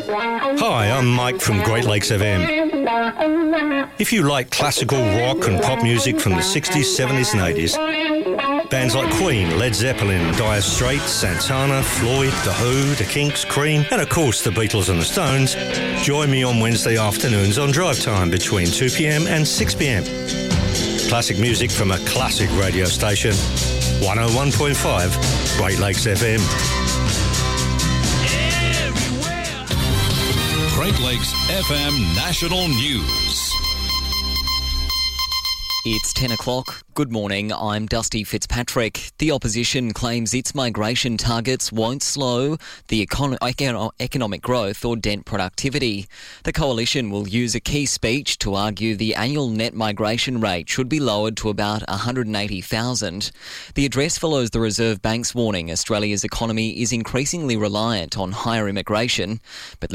Hi, I'm Mike from Great Lakes FM. If you like classical rock and pop music from the 60s, 70s and 80s, bands like Queen, Led Zeppelin, Dire Straits, Santana, Floyd, The Who, The Kinks, Cream, and of course the Beatles and the Stones, join me on Wednesday afternoons on Drive Time between 2pm and 6pm. Classic music from a classic radio station, 101.5 Great Lakes FM. Great Lakes FM National News. It's 10 o'clock. Good morning, I'm Dusty Fitzpatrick. The opposition claims its migration targets won't slow the economic growth or dent productivity. The coalition will use a key speech to argue the annual net migration rate should be lowered to about 180,000. The address follows the Reserve Bank's warning Australia's economy is increasingly reliant on higher immigration, but